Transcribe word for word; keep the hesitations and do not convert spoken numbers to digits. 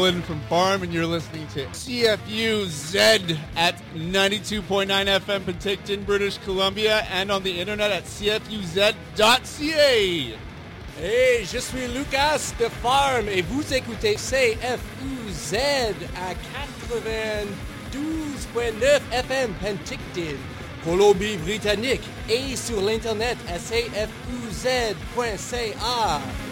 Dylan from Farm, and you're listening to C F U Z at ninety-two point nine F M Penticton, British Columbia, and on the internet at c f u z dot c a. Hey, je suis Lucas de Farm et vous écoutez C F U Z à quatre-vingt-douze point neuf F M Penticton, Colombie-Britannique et sur l'internet à c f u z point c a.